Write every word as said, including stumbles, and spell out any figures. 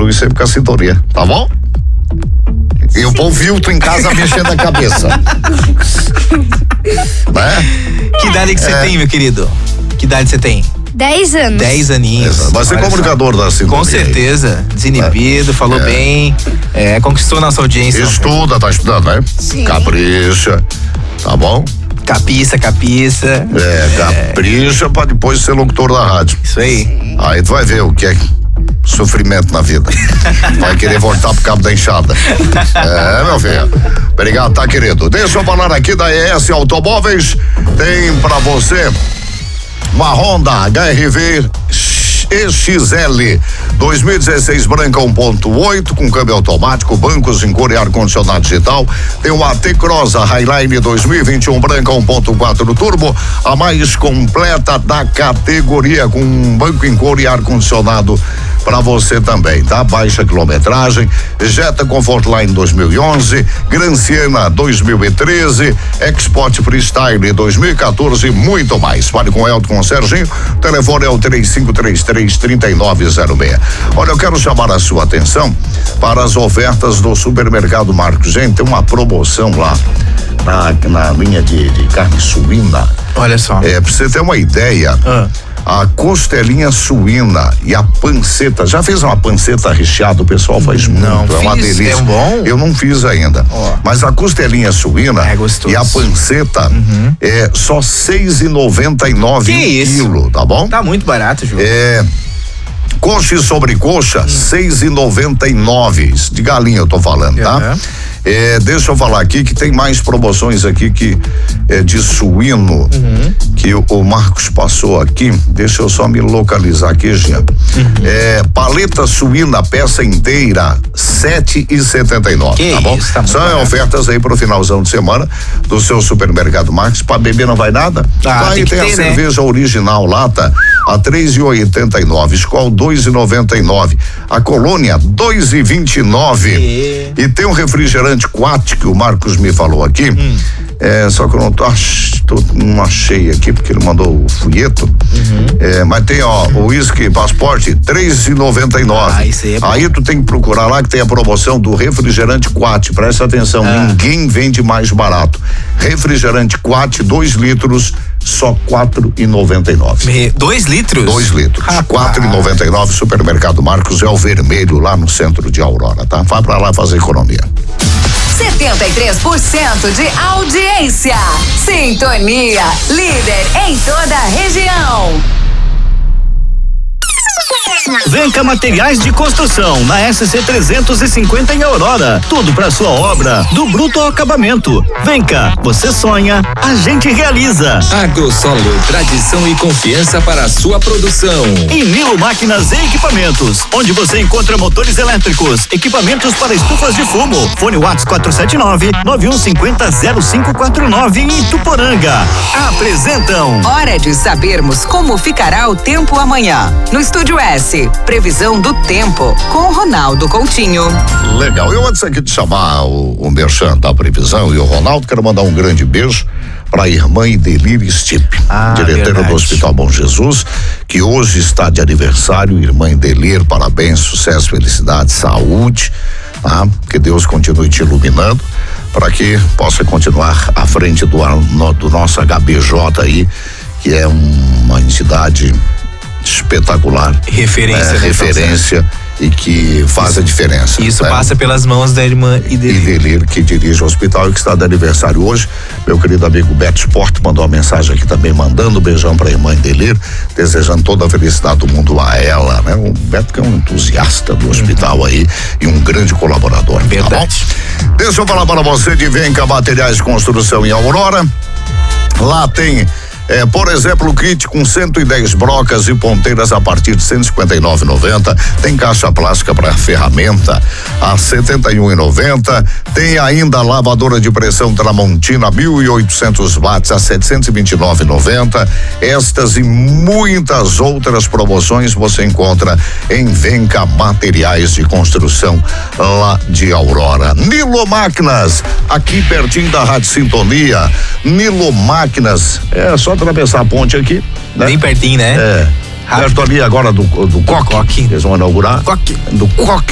continue sempre com a sintonia, tá bom? E Sim. o povo Vilton em casa mexendo a cabeça. Né? Que idade que você é. tem, meu querido? Que idade você tem? Dez anos. Dez aninhos. Vai ser comunicador da sintonia. Com certeza. Desinibido, é. falou é. bem. É, conquistou nossa audiência. Estuda, tá estudando, né? Sim. Capricha. Tá bom? Capiça, capiça. É, capricha é. pra depois ser locutor da rádio. Isso aí. Sim. Aí tu vai ver o que é sofrimento na vida. Vai querer voltar pro cabo da enxada. É, meu filho. Obrigado, tá, querido? Deixa eu falar aqui da E S Automóveis. Tem pra você uma Honda H R V E X L dois mil e dezesseis branca um ponto oito com câmbio automático, bancos em cor e ar-condicionado digital. Tem uma T-Cross Highline dois mil e vinte e um branca um ponto quatro turbo, a mais completa da categoria, com um banco em cor e ar-condicionado para você também, tá? Baixa quilometragem, Jetta Comfortline dois mil e onze, Gran Siena dois mil e treze, Export Freestyle dois mil e quatorze e muito mais. Fale com o Elton, com o Serginho, o telefone é o três cinco três três, três nove zero seis. Olha, eu quero chamar a sua atenção para as ofertas do Supermercado Marcos. Gente, tem uma promoção lá na, na linha de, de carne suína. Olha só. É, pra você ter uma ideia, ah. a costelinha suína e a panceta. Já fez uma panceta recheada? O pessoal faz não, muito, é uma fiz, delícia. É bom? Eu não fiz ainda. Oh. Mas a costelinha suína é gostoso. E a panceta uhum. é só seis e noventa e nove que um quilo, tá bom? Tá muito barato, Ju. É. Coxa e sobrecoxa, hum. seis e noventa e nove. De galinha eu tô falando, tá? Uhum. É, deixa eu falar aqui que tem mais promoções aqui que é de suíno uhum. que o, o Marcos passou aqui. Deixa eu só me localizar aqui, Jean. Uhum. É, paleta suína peça inteira sete e setenta e nove, tá bom? Isso, tá São barato. Ofertas aí pro finalzão de semana do seu Supermercado Marcos. Pra beber não vai nada? Ah, vai, tem, tem a ter, cerveja né? original lata a três e oitenta e nove, Skol dois e noventa e nove, a Colônia dois e vinte e nove e... e tem um refrigerante Quat que o Marcos me falou aqui, hum. é, só que eu não tô, tô, não achei aqui porque ele mandou o folheto, uhum. é, mas tem ó, o Whisky Passport três e noventa e nove. Ah, isso aí, é bom. Aí tu tem que procurar lá que tem a promoção do refrigerante Quat, presta atenção, ah. ninguém vende mais barato. Refrigerante Quat dois litros, só quatro e noventa e nove. Dois litros? Dois litros. quatro e noventa e nove, Supermercado Marcos, é o vermelho lá no centro de Aurora, tá? Vai pra lá fazer economia. setenta e três por cento de audiência. Sintonia, líder em toda a região. Venca Materiais de Construção, na S C trezentos e cinquenta em Aurora. Tudo para sua obra, do bruto ao acabamento. Venca, você sonha, a gente realiza. Agrosolo, tradição e confiança para a sua produção. E Nilo Máquinas e Equipamentos, onde você encontra motores elétricos, equipamentos para estufas de fumo. Fone WhatsApp quatro sete nove, nove um cinco zero, zero cinco quatro nove em Ituporanga. Apresentam. Hora de sabermos como ficará o tempo amanhã. No Estúdio S, previsão do tempo, com Ronaldo Coutinho. Legal, eu antes aqui de chamar o, o Merchan da previsão e o Ronaldo, quero mandar um grande beijo para a irmã Idelir Stipe, ah, diretora verdade. do Hospital Bom Jesus, que hoje está de aniversário. Irmã Idelir, parabéns, sucesso, felicidade, saúde, tá? Que Deus continue te iluminando para que possa continuar à frente do, do nosso H B J aí, que é uma entidade espetacular, referência, é, referência e que faz isso, a diferença. Isso né? passa pelas mãos da irmã Idelir. Idelir, que dirige o hospital e que está de aniversário hoje. Meu querido amigo Beto Sport mandou uma mensagem aqui também, mandando um beijão para a irmã Idelir, desejando toda a felicidade do mundo a ela, né? O Beto que é um entusiasta do hospital uhum. aí e um grande colaborador. Verdade. Tá bom? Deixa eu falar para você de Venca Materiais de Construção em Aurora. Lá tem É, por exemplo, o kit com cento e dez brocas e ponteiras a partir de cento e cinquenta e nove reais e noventa centavos. Tem caixa plástica para ferramenta a setenta e um reais e noventa centavos. Tem ainda a lavadora de pressão Tramontina mil e oitocentos watts a setecentos e vinte e nove reais e noventa centavos. Estas e muitas outras promoções você encontra em Venca Materiais de Construção lá de Aurora. Nilo Máquinas, aqui pertinho da Rádio Sintonia. Nilo Máquinas, é só atravessar a ponte aqui, né? Bem pertinho, né? É. Perto ali agora do, do Coque. Coque. Eles vão inaugurar. Coque. Do Coque.